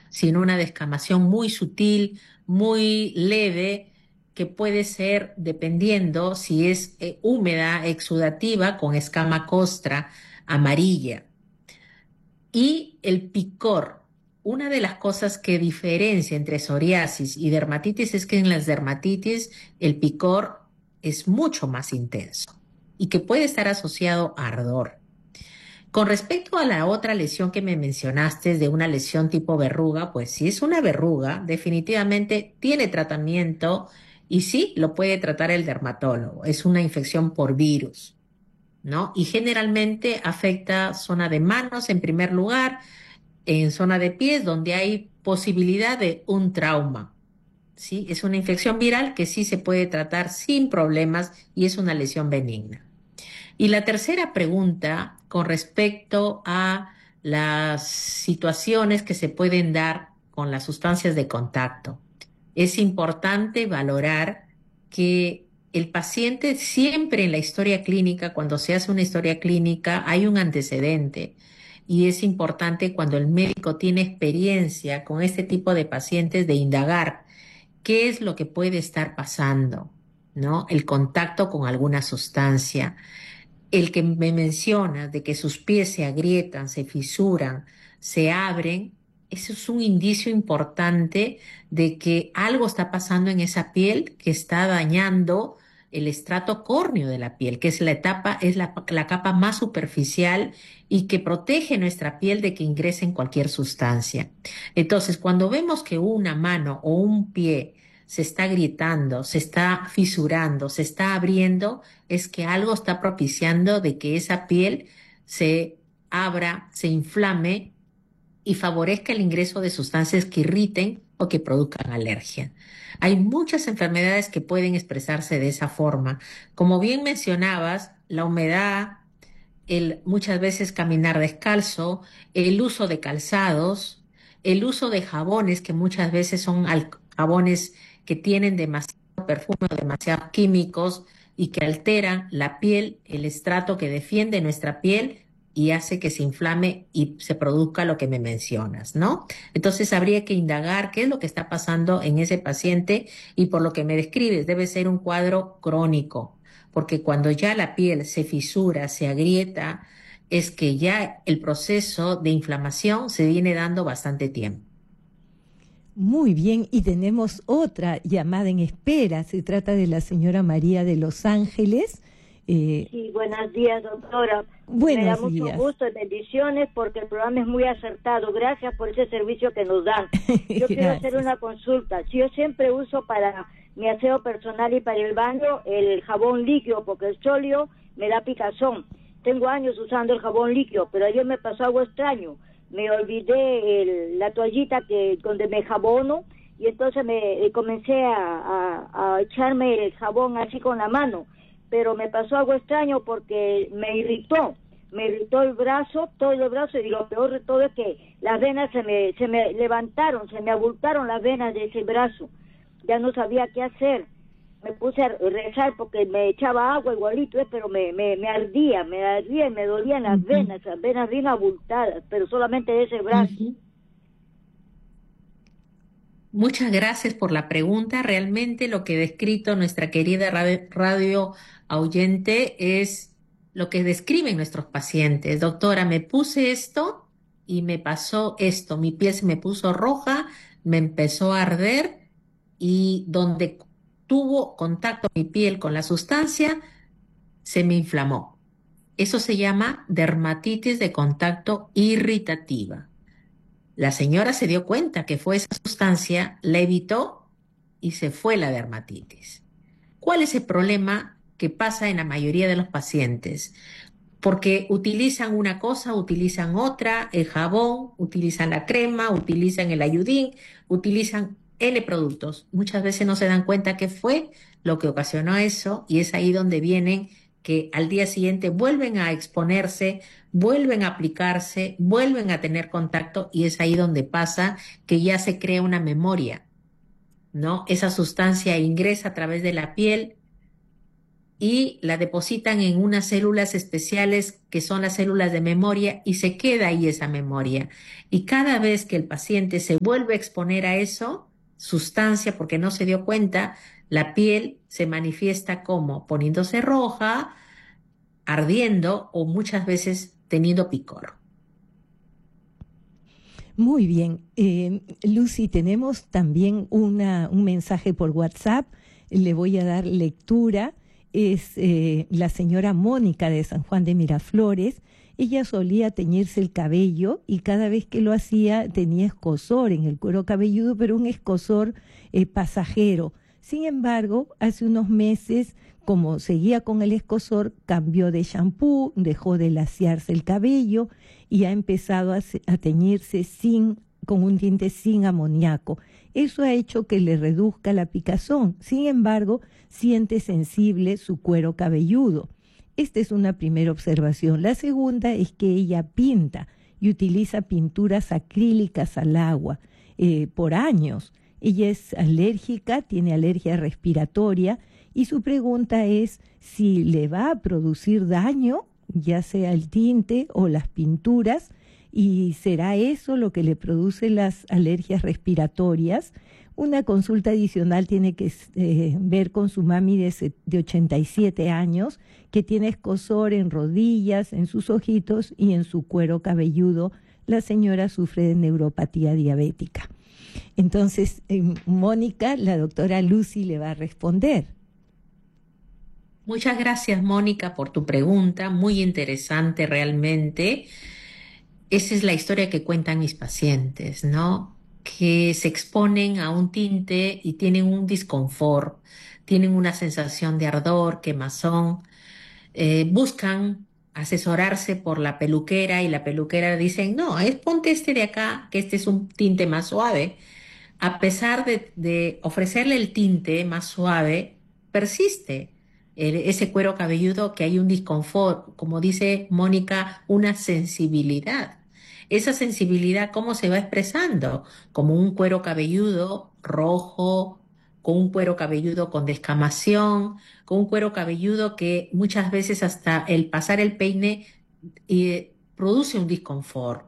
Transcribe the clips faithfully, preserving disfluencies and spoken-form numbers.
sino una descamación muy sutil, muy leve, que puede ser, dependiendo si es eh, húmeda, exudativa, con escama costra amarilla. Y el picor. Una de las cosas que diferencia entre psoriasis y dermatitis es que en las dermatitis el picor es mucho más intenso y que puede estar asociado a ardor. Con respecto a la otra lesión que me mencionaste, de una lesión tipo verruga, pues si es una verruga, definitivamente tiene tratamiento y sí, lo puede tratar el dermatólogo. Es una infección por virus, ¿no? Y generalmente afecta zona de manos en primer lugar, en zona de pies donde hay posibilidad de un trauma. ¿Sí? Es una infección viral que sí se puede tratar sin problemas y es una lesión benigna. Y la tercera pregunta con respecto a las situaciones que se pueden dar con las sustancias de contacto. Es importante valorar que el paciente siempre en la historia clínica, cuando se hace una historia clínica, hay un antecedente. Y es importante cuando el médico tiene experiencia con este tipo de pacientes de indagar qué es lo que puede estar pasando, ¿no? El contacto con alguna sustancia. El que me menciona de que sus pies se agrietan, se fisuran, se abren, eso es un indicio importante de que algo está pasando en esa piel que está dañando el estrato córneo de la piel, que es la etapa, es la, la capa más superficial y que protege nuestra piel de que ingresen cualquier sustancia. Entonces, cuando vemos que una mano o un pie se está agrietando, se está fisurando, se está abriendo, es que algo está propiciando de que esa piel se abra, se inflame y favorezca el ingreso de sustancias que irriten o que produzcan alergia. Hay muchas enfermedades que pueden expresarse de esa forma. Como bien mencionabas, la humedad, el muchas veces caminar descalzo, el uso de calzados, el uso de jabones que muchas veces son al- jabones que tienen demasiado perfume o demasiados químicos y que alteran la piel, el estrato que defiende nuestra piel y hace que se inflame y se produzca lo que me mencionas, ¿no? Entonces habría que indagar qué es lo que está pasando en ese paciente y por lo que me describes, debe ser un cuadro crónico porque cuando ya la piel se fisura, se agrieta, es que ya el proceso de inflamación se viene dando bastante tiempo. Muy bien, y tenemos otra llamada en espera. Se trata de la señora María de Los Ángeles. Eh, Sí, buenos días, doctora. Me da buenos mucho días. gusto y bendiciones porque el programa es muy acertado. Gracias por ese servicio que nos dan. Yo quiero hacer Gracias. una consulta. Yo siempre uso para mi aseo personal y para el baño el jabón líquido porque el sólido me da picazón. Tengo años usando el jabón líquido, pero ayer me pasó algo extraño. Me olvidé el- la toallita que donde me jabono y entonces me eh, comencé a, a, a echarme el jabón así con la mano, pero me pasó algo extraño porque me irritó, me irritó el brazo, todo el brazo, y lo peor de todo es que las venas se me, se me levantaron, se me abultaron las venas de ese brazo, ya no sabía qué hacer, me puse a rezar porque me echaba agua igualito, eh, pero me, me, me ardía, me ardía y me dolían las Ujú, venas, las venas bien abultadas, pero solamente de ese brazo. ujú. Muchas gracias por la pregunta. Realmente lo que ha descrito nuestra querida radio, radio oyente es lo que describen nuestros pacientes. Doctora, me puse esto y me pasó esto. Mi piel se me puso roja, me empezó a arder y donde tuvo contacto mi piel con la sustancia, se me inflamó. Eso se llama dermatitis de contacto irritativa. La señora se dio cuenta que fue esa sustancia, la evitó y se fue la dermatitis. ¿Cuál es el problema que pasa en la mayoría de los pacientes? Porque utilizan una cosa, utilizan otra, el jabón, utilizan la crema, utilizan el ayudín, utilizan N productos. Muchas veces no se dan cuenta qué fue lo que ocasionó eso y es ahí donde vienen que al día siguiente vuelven a exponerse, vuelven a aplicarse, vuelven a tener contacto y es ahí donde pasa que ya se crea una memoria, ¿no? Esa sustancia ingresa a través de la piel, y la depositan en unas células especiales que son las células de memoria y se queda ahí esa memoria. Y cada vez que el paciente se vuelve a exponer a eso, sustancia, porque no se dio cuenta, la piel se manifiesta como poniéndose roja, ardiendo o muchas veces teniendo picor. Muy bien. Eh, Lucy, tenemos también una, un mensaje por WhatsApp. Le voy a dar lectura. Es eh, la señora Mónica de San Juan de Miraflores. Ella solía teñirse el cabello y cada vez que lo hacía tenía escozor en el cuero cabelludo, pero un escozor eh, pasajero. Sin embargo, hace unos meses, como seguía con el escozor, cambió de shampoo, dejó de laciarse el cabello y ha empezado a, a teñirse sin, con un tinte sin amoníaco. Eso ha hecho que le reduzca la picazón. Sin embargo, siente sensible su cuero cabelludo. Esta es una primera observación. La segunda es que ella pinta y utiliza pinturas acrílicas al agua eh, por años. Ella es alérgica, tiene alergia respiratoria y su pregunta es si le va a producir daño, ya sea el tinte o las pinturas, y será eso lo que le produce las alergias respiratorias. Una consulta adicional tiene que eh, ver con su mami de, de ochenta y siete años, que tiene escozor en rodillas, en sus ojitos y en su cuero cabelludo. La señora sufre de neuropatía diabética. Entonces, eh, Mónica, la doctora Lucy le va a responder. Muchas gracias, Mónica, por tu pregunta, muy interesante realmente. Esa es la historia que cuentan mis pacientes, ¿no? Que se exponen a un tinte y tienen un disconfort, tienen una sensación de ardor, quemazón, eh, buscan asesorarse por la peluquera y la peluquera dicen, no, es ponte este de acá, que este es un tinte más suave. A pesar de, de ofrecerle el tinte más suave, persiste el- ese cuero cabelludo que hay un disconfort, como dice Mónica, una sensibilidad. Esa sensibilidad, ¿cómo se va expresando? Como un cuero cabelludo rojo, con un cuero cabelludo con descamación, con un cuero cabelludo que muchas veces hasta el pasar el peine eh, produce un disconfort.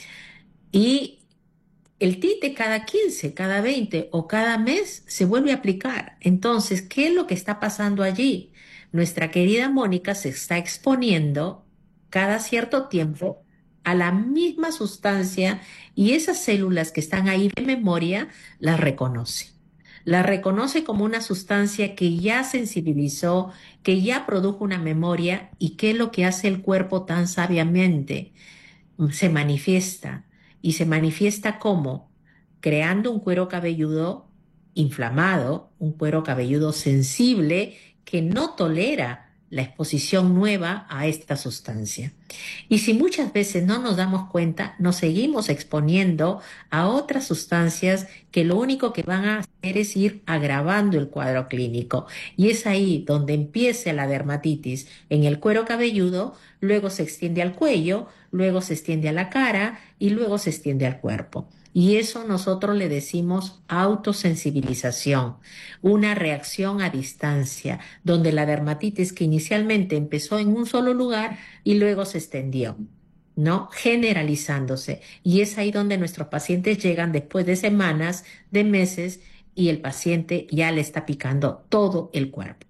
Y el tinte cada quince, cada veinte o cada mes se vuelve a aplicar. Entonces, ¿qué es lo que está pasando allí? Nuestra querida Mónica se está exponiendo cada cierto tiempo a la misma sustancia y esas células que están ahí de memoria las reconoce. Las reconoce como una sustancia que ya sensibilizó, que ya produjo una memoria y qué es lo que hace el cuerpo tan sabiamente se manifiesta y se manifiesta como creando un cuero cabelludo inflamado, un cuero cabelludo sensible que no tolera la exposición nueva a esta sustancia. Y si muchas veces no nos damos cuenta, nos seguimos exponiendo a otras sustancias que lo único que van a hacer es ir agravando el cuadro clínico. Y es ahí donde empieza la dermatitis en el cuero cabelludo, luego se extiende al cuello, luego se extiende a la cara y luego se extiende al cuerpo. Y eso nosotros le decimos autosensibilización, una reacción a distancia, donde la dermatitis que inicialmente empezó en un solo lugar y luego se extendió, ¿no? Generalizándose. Y es ahí donde nuestros pacientes llegan después de semanas, de meses, y el paciente ya le está picando todo el cuerpo.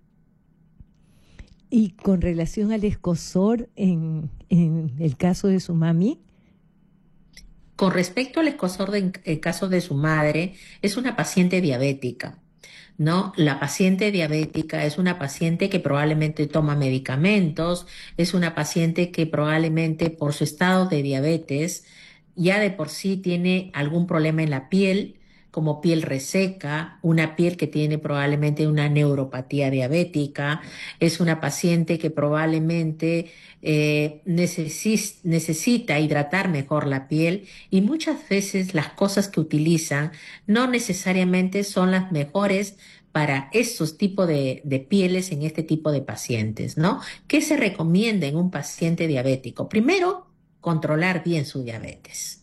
Y con relación al escozor, en, en el caso de su mami. Con respecto al escozor del caso de su madre, es una paciente diabética, ¿no? La paciente diabética es una paciente que probablemente toma medicamentos, es una paciente que probablemente por su estado de diabetes ya de por sí tiene algún problema en la piel, como piel reseca, una piel que tiene probablemente una neuropatía diabética, es una paciente que probablemente eh, necesi- necesita hidratar mejor la piel y muchas veces las cosas que utilizan no necesariamente son las mejores para estos tipos de, de pieles en este tipo de pacientes, ¿no? ¿Qué se recomienda en un paciente diabético? Primero, controlar bien su diabetes.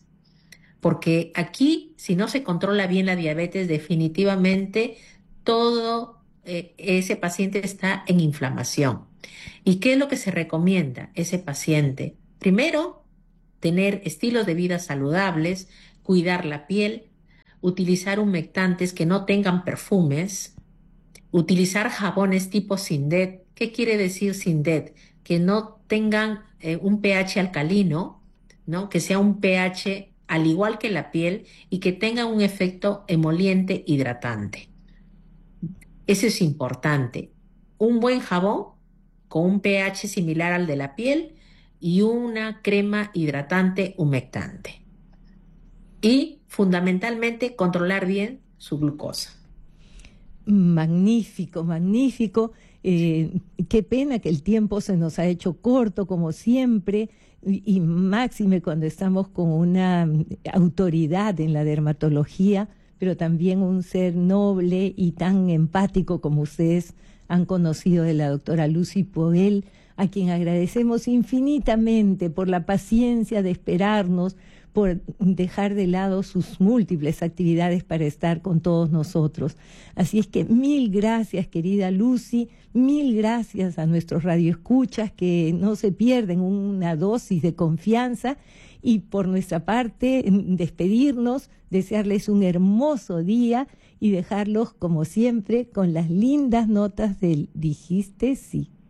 Porque aquí, si no se controla bien la diabetes, definitivamente todo eh, ese paciente está en inflamación. ¿Y qué es lo que se recomienda a ese paciente? Primero, tener estilos de vida saludables, cuidar la piel, utilizar humectantes que no tengan perfumes, utilizar jabones tipo Sindet. ¿Qué quiere decir Sindet? Que no tengan eh, un pH alcalino, ¿no? Que sea un pH al igual que la piel y que tenga un efecto emoliente hidratante. Eso es importante. Un buen jabón con un pH similar al de la piel y una crema hidratante humectante. Y fundamentalmente controlar bien su glucosa. Magnífico, magnífico. Eh, qué pena que el tiempo se nos ha hecho corto, como siempre, y, y máxime cuando estamos con una autoridad en la dermatología, pero también un ser noble y tan empático como ustedes han conocido de la doctora Lucy Poel, a quien agradecemos infinitamente por la paciencia de esperarnos, por dejar de lado sus múltiples actividades para estar con todos nosotros. Así es que mil gracias, querida Lucy, mil gracias a nuestros radioescuchas que no se pierden una dosis de confianza, y por nuestra parte despedirnos, desearles un hermoso día y dejarlos como siempre con las lindas notas del Dijiste Sí.